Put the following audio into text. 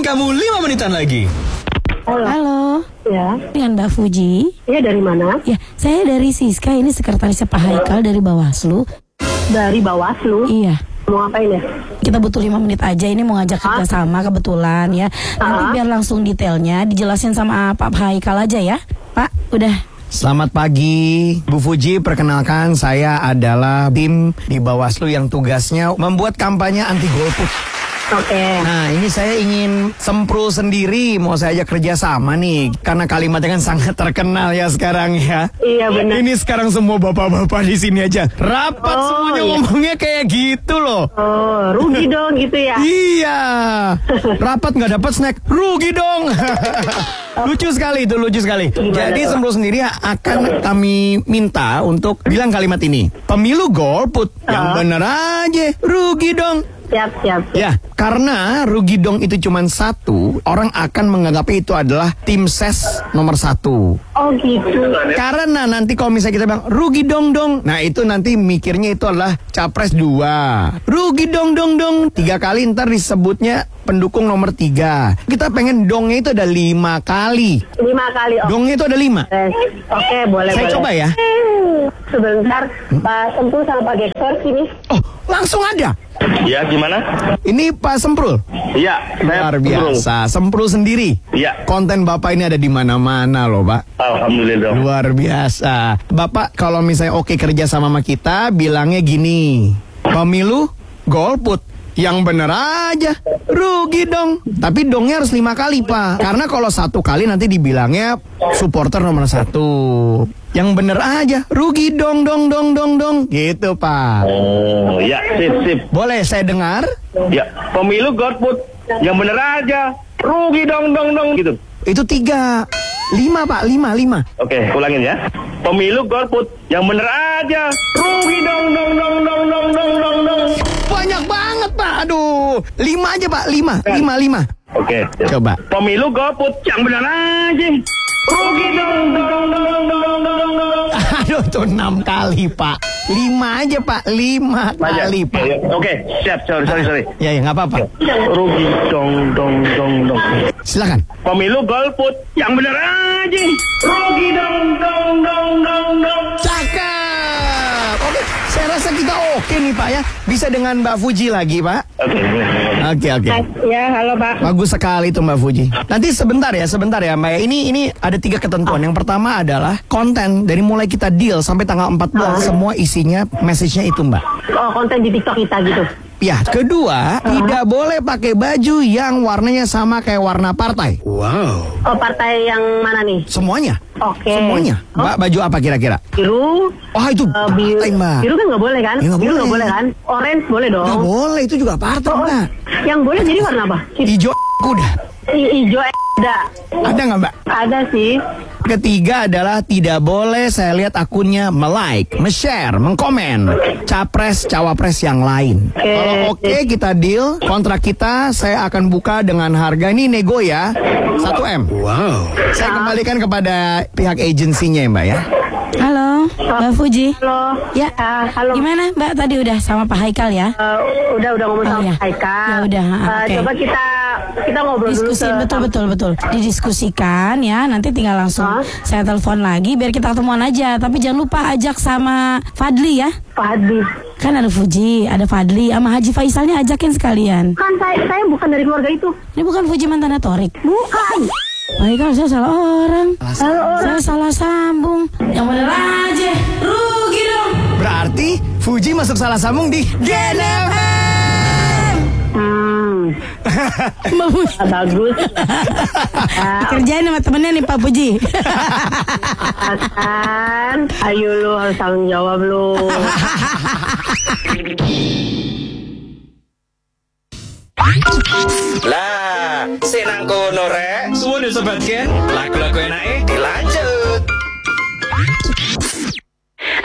kamu 5 menitan lagi. Halo. Ya. Dengan Mbak Fuji. Iya, dari mana? Ya, saya dari Siska. Ini sekretarisnya Pak Haikal dari Bawaslu. Dari Bawaslu? Iya. Mau ngapain ya? Kita butuh 5 menit aja. Ini mau ngajak kerja sama kebetulan ya. Nanti biar langsung detailnya dijelasin sama Pak Haikal aja ya. Pak, udah. Selamat pagi, Bu Fuji. Perkenalkan, saya adalah tim di Bawaslu yang tugasnya membuat kampanye anti golput. Oke. Nah, ini saya ingin semprul sendiri, mau saya ajak kerja sama nih, karena kalimatnya kan sangat terkenal ya sekarang ya. Iya, benar. Ini sekarang semua bapak-bapak di sini aja rapat semuanya ngomongnya kayak gitu loh. Oh, rugi dong gitu ya? Iya, rapat nggak dapat snack, rugi dong. Lucu sekali itu, lucu sekali. Jadi semprul sendiri akan kami minta untuk bilang kalimat ini. Pemilu golput, yang bener aja, rugi dong. Siap. Ya, karena rugi dong itu cuma 1, orang akan menganggapnya itu adalah tim ses nomor 1. Oh gitu. Karena nanti kalau misalnya kita bilang rugi dong, nah itu nanti mikirnya itu adalah capres 2. Rugi dong, 3 kali ntar disebutnya pendukung nomor 3. Kita pengen dongnya itu ada 5 kali. 5 kali. Oh. Dongnya itu ada 5. Oke, boleh. Saya coba ya. Sebentar, Pak Sempul sama Pak Gektor sini. Oh, langsung ada. Ya, gimana? Ini Pak Semprul. Iya, saya Luar biasa, Semprul sendiri. Iya. Konten Bapak ini ada di mana-mana loh, Pak. Alhamdulillah. Luar biasa. Bapak kalau misalnya oke kerja sama kita, bilangnya gini. Pemilu golput. Yang bener aja, rugi dong. Tapi dongnya harus 5 kali, Pak. Karena kalau 1 kali nanti dibilangnya supporter nomor 1. Yang bener aja, rugi dong. Gitu, Pak. Oh, ya, sip. Boleh saya dengar? Ya, pemilu golput. Yang bener aja, rugi dong gitu. Itu 3. 5, Pak, 5. Oke, ulangin ya. Pemilu golput. Yang bener aja, rugi dong. Banyak banget, Pak. Aduh. 5 aja, Pak. 5. Oke. Coba. Pemilu golput. Yang bener aja, rugi dong. Aduh, itu 6 kali, Pak. 5 aja, Pak. 5 kali, Pak. Oke, siap. Sorry. Ya, nggak apa-apa. Rugi dong. Silakan. Pemilu golput. Yang bener aja, rugi dong. Cakep. Oke, saya rasa kita oke nih, Pak ya. Bisa dengan Mbak Fuji lagi, Pak. Oke. Ya, halo Pak. Bagus sekali tuh Mbak Fuji. Nanti sebentar ya Mbak ya. Ini ada 3 ketentuan. Yang pertama adalah konten dari mulai kita deal sampai tanggal 14 semua isinya message-nya itu, Mbak. Oh, konten di TikTok kita gitu. Ya, kedua, tidak boleh pakai baju yang warnanya sama kayak warna partai. Wow. Oh, partai yang mana nih? Semuanya. Oke. Semuanya. Mbak, baju apa kira-kira? Biru. Oh, itu partai, Mbak. Biru kan nggak boleh kan? Ya, nggak Biru boleh. nggak boleh kan? Orange boleh dong. Nggak boleh, itu juga partai, Mbak. Yang boleh jadi warna apa? Hijau kuda. Hijau ada. Ada nggak, Mbak? Ada sih. Ketiga adalah tidak boleh saya lihat akunnya me-like, me-share, mengkomen capres, cawapres yang lain. Kalau oke kita deal, kontrak kita saya akan buka dengan harga ini nego ya, 1M. Wow. Saya kembalikan kepada pihak agensinya ya, Mbak ya. Halo, Mbak Fuji. Halo. Ya, halo. Gimana Mbak tadi udah sama Pak Haikal ya? Udah ngomong sama ya. Haikal. Ya udah, oke. Coba kita ngobrol diskusiin dulu. betul. Didiskusikan ya. Nanti tinggal langsung saya telepon lagi biar kita ketemuan aja. Tapi jangan lupa ajak sama Fadli ya. Fadli. Kan ada Fuji, ada Fadli, sama Haji Faisalnya ajakin sekalian. Kan saya bukan dari keluarga itu. Ini bukan Fuji mantan Torik. Bukan. Pak Haikal, saya salah orang. Saya salah sambung. Yang bener aja, rugi dong. Berarti Fuji masuk salah sambung di GNFM. Bagus. Kerjain sama temennya nih Pak Puji. Kan, ayo lu harus tanggung jawab lu. Lah, senang kono rek. Suwun ya sobat Ken. Lagu-lagu enake